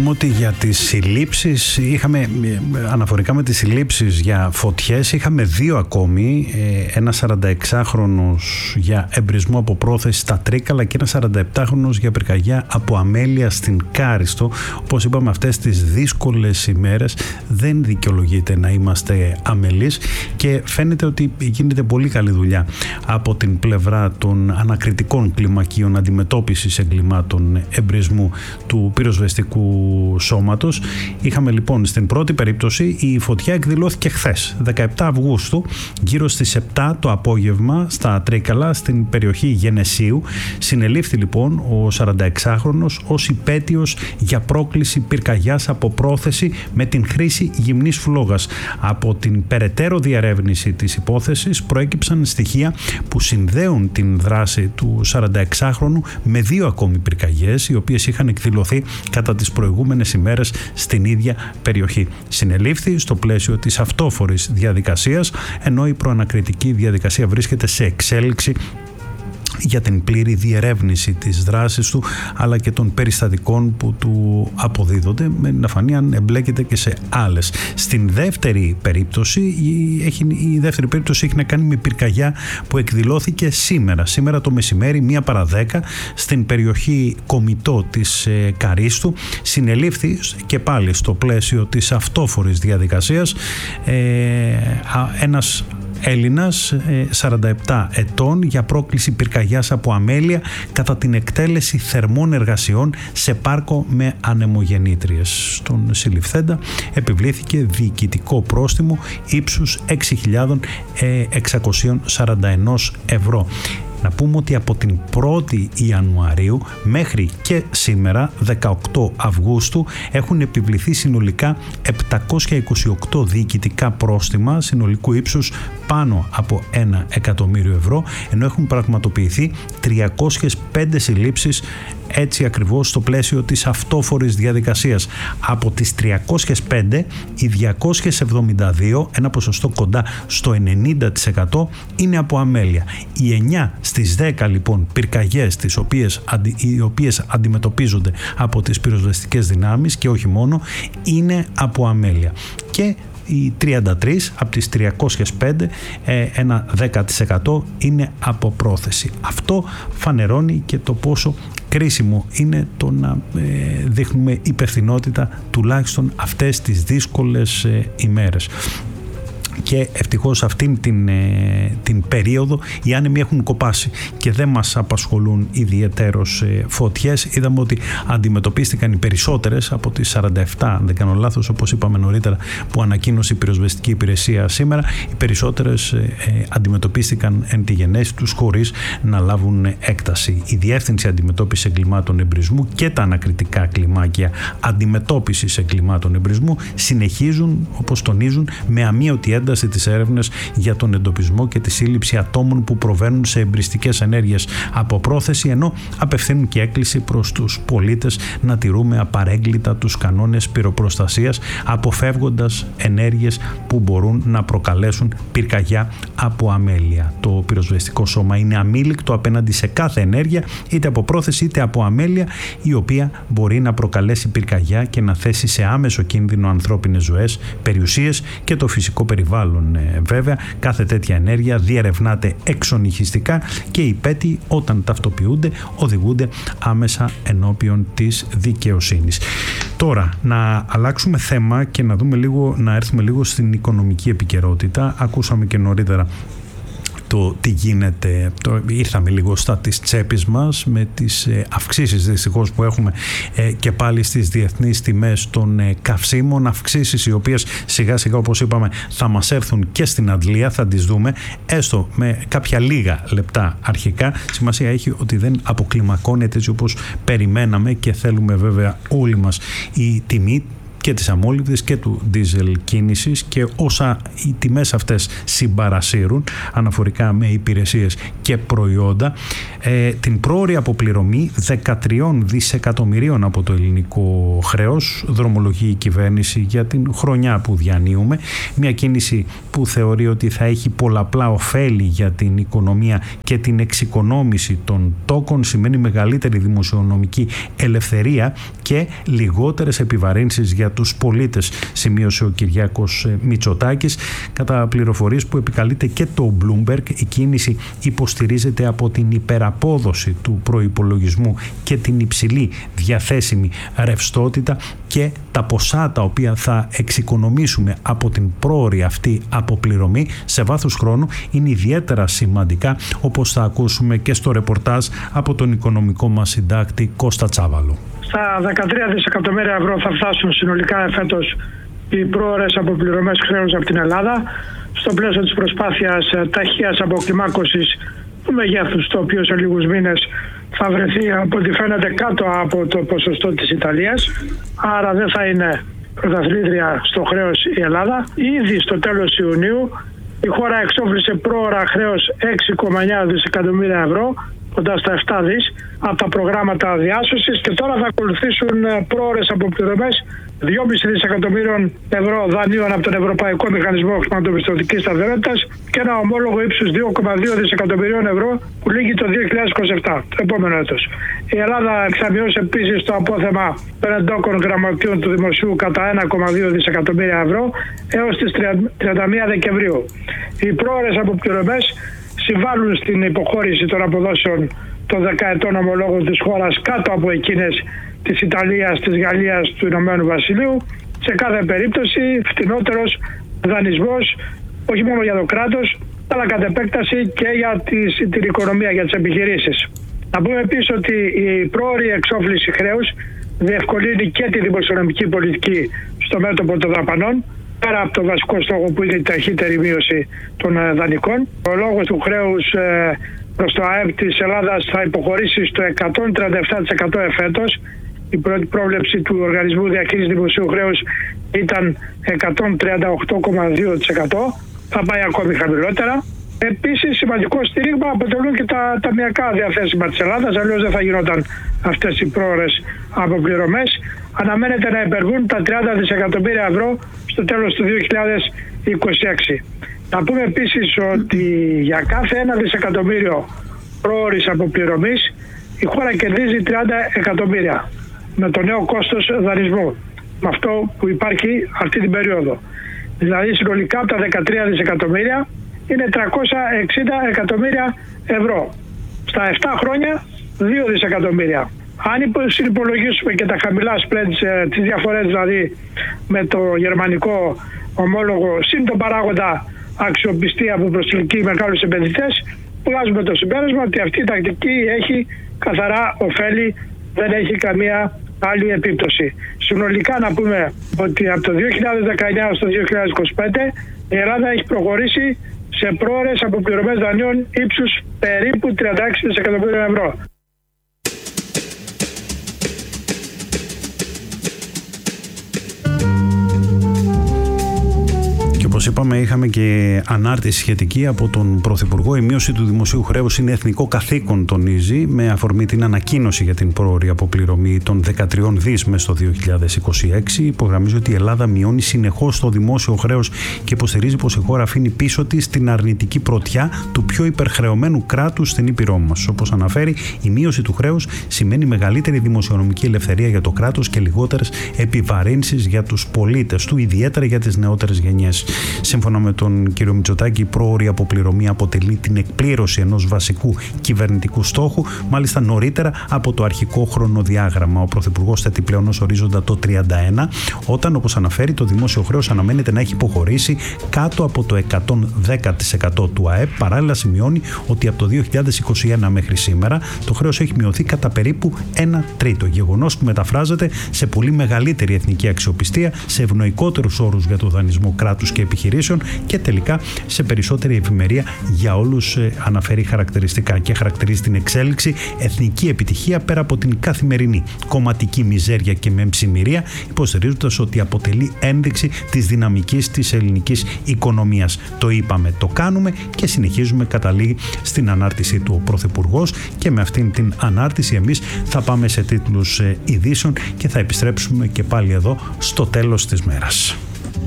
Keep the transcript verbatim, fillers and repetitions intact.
πούμε ότι για τις συλλήψεις είχαμε, αναφορικά με τις συλλήψεις για φωτιές, είχαμε δύο ακόμη, ένα σαρανταεξάχρονος για εμπρισμό από πρόθεση στα Τρίκαλα και ένα σαρανταεπτάχρονος για πυρκαγιά από αμέλεια στην Κάριστο. Όπως είπαμε, αυτές τις δύσκολες ημέρες δεν δικαιολογείται να είμαστε αμελείς και φαίνεται ότι γίνεται πολύ καλή δουλειά από την πλευρά των ανακριτικών κλιμακίων αντιμετώπισης εγκλημάτων εμπρισμού του πυροσβεστικού σώματος. Είχαμε λοιπόν στην πρώτη περίπτωση, η φωτιά εκδηλώθηκε χθες, δεκαεπτά Αυγούστου, γύρω στις επτά το απόγευμα στα Τρίκαλα, στην περιοχή Γενεσίου. Συνελήφθη λοιπόν ο σαρανταεξάχρονος ως υπέτειος για πρόκληση πυρκαγιάς από πρόθεση με την χρήση γυμνής φλόγας. Από την περαιτέρω διερεύνηση της υπόθεσης προέκυψαν στοιχεία που συνδέουν την δράση του σαρανταεξάχρονου με δύο ακόμη πυρκαγιές, οι οποίες είχαν εκδηλωθεί κατά τις προηγούμενες ημέρες στην ίδια περιοχή. Συνελήφθη στο πλαίσιο της αυτόφορης διαδικασίας, ενώ η προανακριτική διαδικασία βρίσκεται σε εξέλιξη για την πλήρη διερεύνηση της δράσης του αλλά και των περιστατικών που του αποδίδονται, με να φανεί αν εμπλέκεται και σε άλλες. Στην δεύτερη περίπτωση, η, έχει, η δεύτερη περίπτωση έχει να κάνει με πυρκαγιά που εκδηλώθηκε σήμερα, σήμερα το μεσημέρι, μία παρά δέκα, στην περιοχή Κομιτό της ε, Καρίστου. Συνελήφθη και πάλι στο πλαίσιο της αυτόφορης διαδικασίας ε, ένας Έλληνας σαράντα επτά ετών για πρόκληση πυρκαγιάς από αμέλεια κατά την εκτέλεση θερμών εργασιών σε πάρκο με ανεμογεννήτριες. Στον συλληφθέντα επιβλήθηκε διοικητικό πρόστιμο ύψους έξι χιλιάδες εξακόσια σαράντα ένα ευρώ. Να πούμε ότι από την πρώτη Ιανουαρίου μέχρι και σήμερα, δεκαοκτώ Αυγούστου, έχουν επιβληθεί συνολικά επτακόσια είκοσι οκτώ διοικητικά πρόστιμα συνολικού ύψους πάνω από ένα εκατομμύριο ευρώ, ενώ έχουν πραγματοποιηθεί τριακόσιες πέντε συλλήψεις, έτσι ακριβώς στο πλαίσιο της αυτόφορης διαδικασίας. Από τις τριακόσιες πέντε, οι διακόσιες εβδομήντα δύο, ένα ποσοστό κοντά στο ενενήντα τοις εκατό, είναι από αμέλεια. Οι εννιά στις δέκα λοιπόν πυρκαγιές τις οποίες, οι οποίες αντιμετωπίζονται από τις πυροσβεστικές δυνάμεις και όχι μόνο, είναι από αμέλεια. Και οι τριάντα τρεις από τις τριακόσιες πέντε, ένα δέκα τοις εκατό είναι από πρόθεση. Αυτό φανερώνει και το πόσο κρίσιμο είναι το να ε, δείχνουμε υπευθυνότητα τουλάχιστον αυτές τις δύσκολες ε, ημέρες. Και ευτυχώς αυτήν την, ε, την περίοδο οι άνεμοι έχουν κοπάσει και δεν μας απασχολούν ιδιαιτέρως ε, φωτιές. Είδαμε ότι αντιμετωπίστηκαν οι περισσότερες από τις σαράντα επτά, αν δεν κάνω λάθος, όπως είπαμε νωρίτερα, που ανακοίνωσε η πυροσβεστική υπηρεσία σήμερα. Οι περισσότερες ε, ε, αντιμετωπίστηκαν εν τη γενέση τους χωρίς να λάβουν έκταση. Η Διεύθυνση Αντιμετώπισης Εγκλημάτων Εμπρισμού και τα ανακριτικά κλιμάκια αντιμετώπισης εγκλημάτων εμπρισμού συνεχίζουν, όπως τονίζουν, με αμείωτη ένταση τις έρευνες για τον εντοπισμό και τη σύλληψη ατόμων που προβαίνουν σε εμπριστικές ενέργειες από πρόθεση, ενώ απευθύνουν και έκκληση προς τους πολίτες να τηρούμε απαρέγκλιτα τους κανόνες πυροπροστασίας, αποφεύγοντας ενέργειες που μπορούν να προκαλέσουν πυρκαγιά από αμέλεια. Το πυροσβεστικό σώμα είναι αμήλικτο απέναντι σε κάθε ενέργεια, είτε από πρόθεση είτε από αμέλεια, η οποία μπορεί να προκαλέσει πυρκαγιά και να θέσει σε άμεσο κίνδυνο ανθρώπινες ζωές, περιουσίες και το φυσικό περιβάλλον. Βέβαια, κάθε τέτοια ενέργεια διερευνάται εξονυχιστικά και οι υπέτειοι, όταν ταυτοποιούνται, οδηγούνται άμεσα ενώπιον της δικαιοσύνης. Τώρα, να αλλάξουμε θέμα και να δούμε λίγο, να έρθουμε λίγο στην οικονομική επικαιρότητα. Ακούσαμε και νωρίτερα το τι γίνεται, το, ήρθαμε λίγο στα της τσέπης μας με τις ε, αυξήσεις δυστυχώς που έχουμε ε, και πάλι στις διεθνείς τιμές των ε, καυσίμων, αυξήσεις οι οποίες σιγά σιγά, όπως είπαμε, θα μας έρθουν και στην αντλία, θα τις δούμε έστω με κάποια λίγα λεπτά αρχικά. Σημασία έχει ότι δεν αποκλιμακώνεται έτσι όπως περιμέναμε και θέλουμε βέβαια όλοι μας η τιμή και της αμόλυβδης και του ντίζελ κίνησης και όσα οι τιμές αυτές συμπαρασύρουν αναφορικά με υπηρεσίες και προϊόντα, ε, την πρόωρη αποπληρωμή δεκατρία δισεκατομμυρίων από το ελληνικό χρέος δρομολογεί η κυβέρνηση για την χρονιά που διανύουμε. Μια κίνηση που θεωρεί ότι θα έχει πολλαπλά ωφέλη για την οικονομία και την εξοικονόμηση των τόκων, σημαίνει μεγαλύτερη δημοσιονομική ελευθερία και λιγότερες επιβαρύνσεις για τους πολίτες, σημείωσε ο Κυριάκος Μητσοτάκης. Κατά πληροφορίες που επικαλείται και το Bloomberg, η κίνηση υποστηρίζεται από την υπεραπόδοση του προϋπολογισμού και την υψηλή διαθέσιμη ρευστότητα και τα ποσά τα οποία θα εξοικονομήσουμε από την πρόωρη αυτή αποπληρωμή σε βάθος χρόνου είναι ιδιαίτερα σημαντικά, όπως θα ακούσουμε και στο ρεπορτάζ από τον οικονομικό μας συντάκτη Κώστα Τσάβαλο. Στα δεκατρία δισεκατομμύρια ευρώ θα φτάσουν συνολικά εφέτος οι πρόωρες αποπληρωμές χρέους από την Ελλάδα, στο πλαίσιο της προσπάθειας ταχείας αποκλιμάκωσης του μεγέθους, το οποίο σε λίγους μήνες θα βρεθεί από ό,τι φαίνεται κάτω από το ποσοστό της Ιταλίας, άρα δεν θα είναι πρωταθλήτρια στο χρέος η Ελλάδα. Ήδη στο τέλος Ιουνίου η χώρα εξόφλησε πρόωρα χρέος έξι κόμμα εννιά δισεκατομμύρια ευρώ, κοντά στα επτά δις, από τα προγράμματα διάσωσης, και τώρα θα ακολουθήσουν πρόωρες αποπληρωμές δυόμισι δισεκατομμύριων ευρώ δανείων από τον Ευρωπαϊκό Μηχανισμό Χρηματοπιστωτικής Σταθερότητας και ένα ομόλογο ύψους δύο κόμμα δύο δισεκατομμυρίων ευρώ που λήγει το δύο χιλιάδες είκοσι επτά, το επόμενο έτος. Η Ελλάδα εξαμειώσει επίσης το απόθεμα των εντόκων γραμματείων του Δημοσίου κατά ένα κόμμα δύο δισεκατομμύρια ευρώ έως τις τριάντα μία Δεκεμβρίου. Οι πρόωρες αποπληρωμές συμβάλλουν στην υποχώρηση των αποδόσεων των δεκαετών ομολόγων της χώρας κάτω από εκείνες της Ιταλίας, της Γαλλίας, του Ηνωμένου Βασιλείου. Σε κάθε περίπτωση φτηνότερος δανεισμός όχι μόνο για το κράτος, αλλά κατ' επέκταση και για τις, την οικονομία, για τις επιχειρήσεις. Να πούμε επίσης ότι η πρόωρη εξόφληση χρέους διευκολύνει και τη δημοσιονομική πολιτική στο μέτωπο των δαπανών, πέρα από το βασικό στόχο που είναι η ταχύτερη μείωση των δανεικών. Ο λόγος του χρέους ε, προς το ΑΕΠ της Ελλάδας θα υποχωρήσει στο εκατόν τριάντα επτά τοις εκατό εφέτος. Η πρώτη πρόβλεψη του Οργανισμού Διαχείρισης Δημοσίου Χρέους ήταν εκατόν τριάντα οκτώ κόμμα δύο τοις εκατό. Θα πάει ακόμη χαμηλότερα. Επίσης, σημαντικό στήριγμα αποτελούν και τα ταμειακά διαθέσιμα της Ελλάδας, αλλιώς δεν θα γινόταν αυτές οι πρόωρες αποπληρωμές. Αναμένεται να υπερβούν τα τριάντα δισεκατομμύρια ευρώ στο τέλος του δύο χιλιάδες είκοσι έξι. Να πούμε επίσης ότι για κάθε ένα δισεκατομμύριο πρόωρης αποπληρωμής η χώρα κερδίζει τριάντα εκατομμύρια με το νέο κόστος δανεισμού, με αυτό που υπάρχει αυτή την περίοδο. Δηλαδή συνολικά από τα δεκατρία δισεκατομμύρια είναι τριακόσια εξήντα εκατομμύρια ευρώ. Στα επτά χρόνια δύο δισεκατομμύρια. Αν συνυπολογίσουμε και τα χαμηλά spreads, τις διαφορές δηλαδή με το γερμανικό ομόλογο, συν τον παράγοντα αξιοπιστία που προσελκύει μεγάλους επενδυτές, βγάζουμε το συμπέρασμα ότι αυτή η τακτική έχει καθαρά ωφέλη, δεν έχει καμία άλλη επίπτωση. Συνολικά να πούμε ότι από το δύο χιλιάδες δεκαεννιά στο δύο χιλιάδες είκοσι πέντε η Ελλάδα έχει προχωρήσει σε πρόωρες αποπληρωμές δανείων ύψους περίπου τριάντα έξι δισεκατομμύρια ευρώ. Όπως είπαμε, είχαμε και ανάρτηση σχετική από τον Πρωθυπουργό. Η μείωση του δημοσίου χρέους είναι εθνικό καθήκον, τονίζει, με αφορμή την ανακοίνωση για την πρόωρη αποπληρωμή των δεκατρία δις μέσα στο δύο χιλιάδες είκοσι έξι. Υπογραμμίζει ότι η Ελλάδα μειώνει συνεχώς το δημόσιο χρέος και υποστηρίζει πως η χώρα αφήνει πίσω της την αρνητική πρωτιά του πιο υπερχρεωμένου κράτους στην ήπειρό μας. Όπως αναφέρει, η μείωση του χρέους σημαίνει μεγαλύτερη δημοσιονομική ελευθερία για το κράτος και λιγότερες επιβαρύνσεις για τους πολίτες του, ιδιαίτερα για τις νεότερες γενιές. Σύμφωνα με τον κύριο Μητσοτάκη, η πρόωρη αποπληρωμή αποτελεί την εκπλήρωση ενός βασικού κυβερνητικού στόχου, μάλιστα νωρίτερα από το αρχικό χρονοδιάγραμμα. Ο Πρωθυπουργός θέτει πλέον ως ορίζοντα το τριάντα ένα, όταν, όπως αναφέρει, το δημόσιο χρέος αναμένεται να έχει υποχωρήσει κάτω από το εκατόν δέκα τοις εκατό του ΑΕΠ. Παράλληλα, σημειώνει ότι από το δύο χιλιάδες είκοσι ένα μέχρι σήμερα το χρέος έχει μειωθεί κατά περίπου ένα τρίτο. Γεγονός που μεταφράζεται σε πολύ μεγαλύτερη εθνική αξιοπιστία, σε ευνοϊκότερους όρους για το δανεισμό κράτους και επιχειρήσεων επιχειρήσεων και τελικά σε περισσότερη ευημερία για όλους. Αναφέρει χαρακτηριστικά και χαρακτηρίζει την εξέλιξη εθνική επιτυχία πέρα από την καθημερινή κομματική μιζέρια και μεμψημυρία, υποστηρίζοντας ότι αποτελεί ένδειξη της δυναμικής της ελληνικής οικονομίας. Το είπαμε, το κάνουμε και συνεχίζουμε, καταλήγει στην ανάρτησή του ο Πρωθυπουργός, και με αυτήν την ανάρτηση εμείς θα πάμε σε τίτλους ειδήσεων και θα επιστρέψουμε και πάλι εδώ στο τέλος της μέρας.